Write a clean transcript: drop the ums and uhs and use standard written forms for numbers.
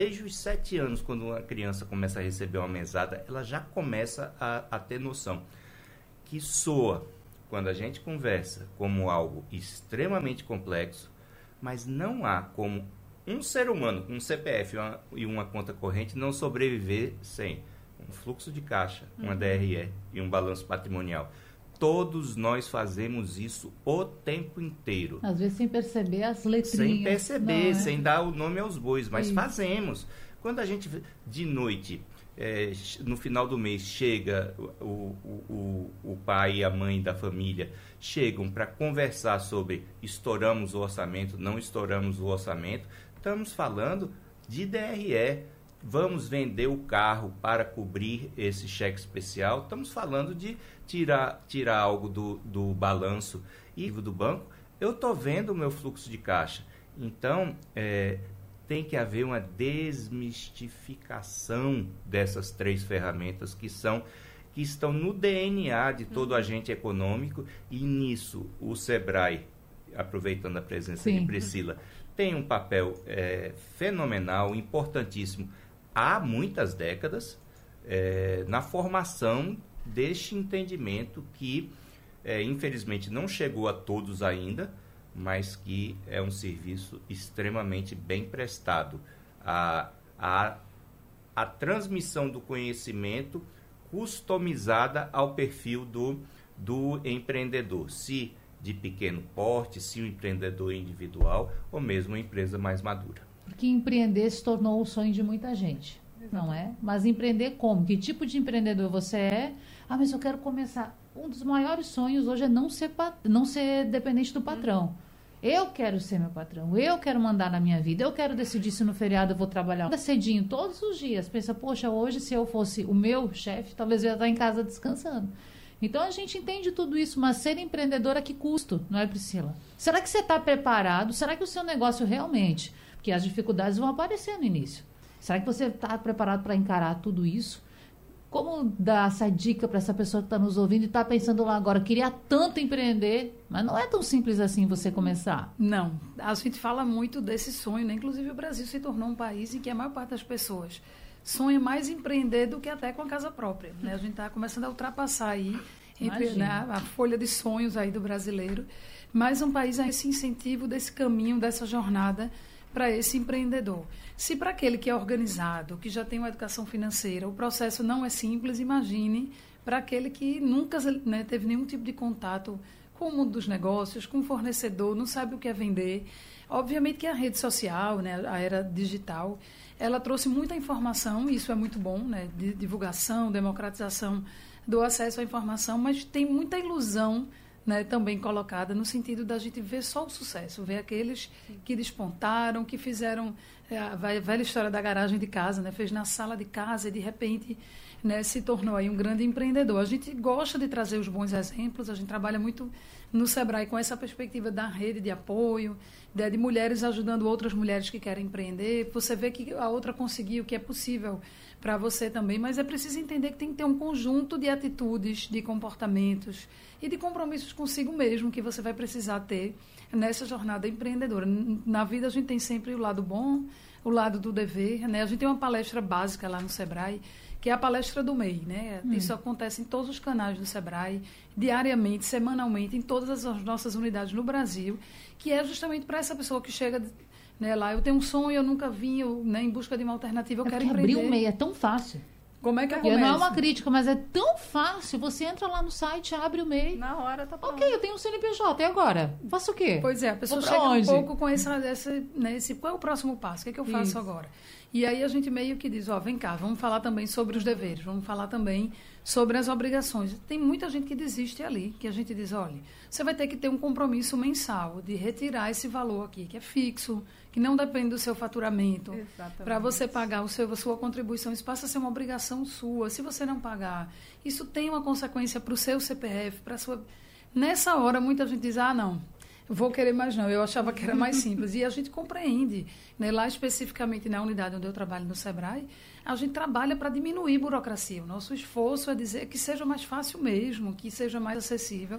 Desde os 7 anos, quando uma criança começa a receber uma mesada, ela já começa a ter noção que soa, quando a gente conversa, como algo extremamente complexo, mas não há como um ser humano com um CPF e uma conta corrente não sobreviver sem um fluxo de caixa, uma DRE e um balanço patrimonial. Todos nós fazemos isso o tempo inteiro. Às vezes sem perceber as letrinhas. Sem perceber, não, sem dar o nome aos bois, mas isso. fazemos. Quando a gente, de noite, no final do mês, chega, o pai e a mãe da família chegam para conversar sobre estouramos o orçamento, não estouramos o orçamento, estamos falando de DRE. Vamos vender o carro para cobrir esse cheque especial. Estamos falando de tirar algo do balanço e do banco. Eu estou vendo o meu fluxo de caixa. Então, tem que haver uma desmistificação dessas 3 ferramentas que estão no DNA de todo agente econômico, e nisso o Sebrae, aproveitando a presença de Priscila, tem um papel fenomenal, importantíssimo, há muitas décadas, na formação deste entendimento que, infelizmente, não chegou a todos ainda, mas que é um serviço extremamente bem prestado. A transmissão do conhecimento customizada ao perfil do empreendedor, se de pequeno porte, se um empreendedor individual ou mesmo uma empresa mais madura. Porque empreender se tornou o sonho de muita gente, não é? Mas empreender como? Que tipo de empreendedor você é? Ah, mas eu quero começar. Um dos maiores sonhos hoje é não ser dependente do patrão. Eu quero ser meu patrão, eu quero mandar na minha vida, eu quero decidir se no feriado eu vou trabalhar cedinho todos os dias. Pensa, poxa, hoje se eu fosse o meu chefe, talvez eu ia estar em casa descansando. Então a gente entende tudo isso, mas ser empreendedor a que custo, não é, Priscila? Será que você está preparado? Será que o seu negócio realmente... Porque as dificuldades vão aparecer no início. Será que você está preparado para encarar tudo isso? Como dar essa dica para essa pessoa que está nos ouvindo e está pensando lá agora, queria tanto empreender, mas não é tão simples assim você começar? Não. A gente fala muito desse sonho, né? Inclusive o Brasil se tornou um país em que a maior parte das pessoas sonha mais empreender do que até com a casa própria, né? A gente está começando a ultrapassar aí a folha de sonhos aí do brasileiro, mas um país a esse incentivo desse caminho, dessa jornada para esse empreendedor. Se para aquele que é organizado, que já tem uma educação financeira, o processo não é simples, imagine para aquele que nunca, né, teve nenhum tipo de contato com o mundo dos negócios, com o fornecedor, não sabe o que é vender. Obviamente que a rede social, né, a era digital, ela trouxe muita informação, e isso é muito bom, né, de divulgação, democratização do acesso à informação, mas tem muita ilusão, né, também colocada no sentido da gente ver só o sucesso, ver aqueles que despontaram, que fizeram a velha história da garagem de casa, né, fez na sala de casa e de repente, né, se tornou aí um grande empreendedor. A gente gosta de trazer os bons exemplos, a gente trabalha muito no Sebrae com essa perspectiva da rede de apoio, de mulheres ajudando outras mulheres que querem empreender. Você vê que a outra conseguiu, que é possível para você também, mas é preciso entender que tem que ter um conjunto de atitudes, de comportamentos e de compromissos consigo mesmo que você vai precisar ter nessa jornada empreendedora. Na vida a gente tem sempre o lado bom, o lado do dever, né? A gente tem uma palestra básica lá no Sebrae, que é a palestra do MEI, né? Isso acontece em todos os canais do Sebrae, diariamente, semanalmente, em todas as nossas unidades no Brasil, que é justamente para essa pessoa que chega, né, lá, eu tenho um sonho, eu nunca vim, né, em busca de uma alternativa, eu quero empreender. Abrir um MEI é tão fácil. Como é que eu começo? Não é uma crítica, mas é tão fácil. Você entra lá no site, abre o MEI. Na hora tá pronto. Ok, eu tenho um CNPJ, e agora? Faço o quê? Pois é, a pessoa chega um pouco com qual é o próximo passo? O que é que eu faço agora? E aí a gente meio que diz, vem cá, vamos falar também sobre os deveres, vamos falar também sobre as obrigações. Tem muita gente que desiste ali, que a gente diz, olha, você vai ter que ter um compromisso mensal de retirar esse valor aqui, que é fixo, que não depende do seu faturamento. Para você pagar a sua contribuição, isso passa a ser uma obrigação sua. Se você não pagar, isso tem uma consequência para o seu CPF, para a sua... Nessa hora, muita gente diz, não, vou querer mais não, eu achava que era mais simples. E a gente compreende, né? Lá especificamente na unidade onde eu trabalho no Sebrae, a gente trabalha para diminuir burocracia. O nosso esforço é dizer que seja mais fácil mesmo, que seja mais acessível,